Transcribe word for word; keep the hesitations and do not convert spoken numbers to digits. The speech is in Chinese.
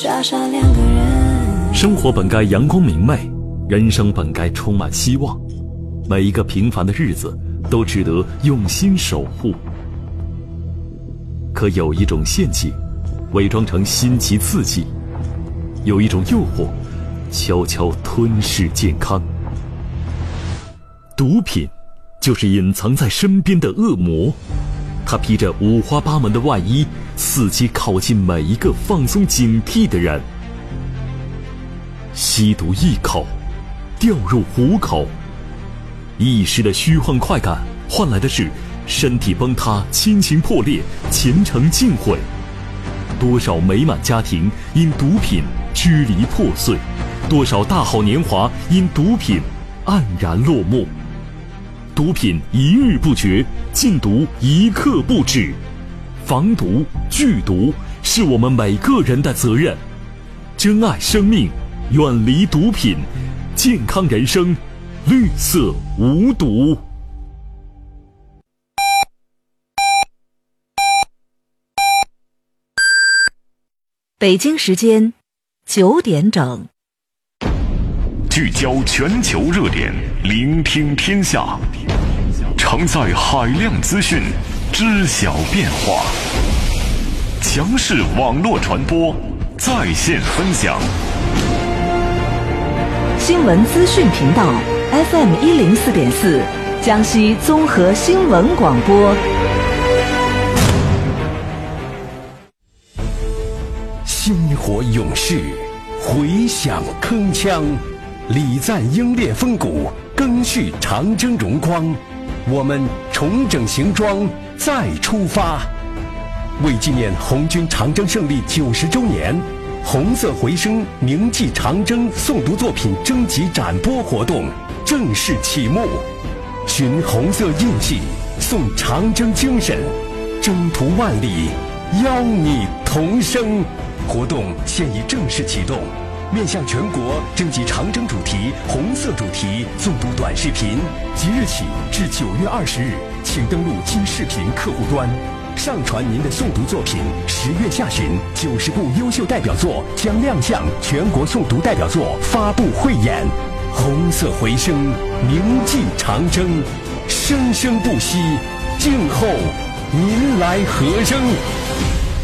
傻傻两个人。 生活本该阳光明媚，人生本该充满希望，每一个平凡的日子都值得用心守护。可有一种陷阱，伪装成新奇刺激；有一种诱惑，悄悄吞噬健康。毒品就是隐藏在身边的恶魔，它披着五花八门的外衣，伺机靠近每一个放松警惕的人。吸毒一口，掉入虎口，一时的虚幻快感换来的是身体崩塌，亲情破裂，前程尽毁。多少美满家庭因毒品支离破碎，多少大好年华因毒品黯然落幕。毒品一日不绝，禁毒一刻不止。防毒拒毒是我们每个人的责任。珍爱生命，远离毒品，健康人生，绿色无毒。 北京时间九点整。 聚焦全球热点，聆听天下，承载海量资讯，知晓变化。强势网络传播，在线分享。 新闻资讯频道 F M 一零四点四，江西综合新闻广播。 薪火勇士，回响铿锵，礼赞英烈风骨，赓续长征荣光。我们重整行装，再出发。为纪念红军长征胜利九十周年，红色回声铭记长征诵读作品征集展播活动正式启幕。寻红色印记，诵长征精神，征途万里，邀你同生。活动现已正式启动，面向全国征集长征主题、红色主题诵读短视频，即日起至九月二十日，请登录金视频客户端，上传您的诵读作品。十月下旬，九十部优秀代表作将亮相全国诵读代表作发布汇演。红色回声，铭记长征，生生不息，静候您来和声。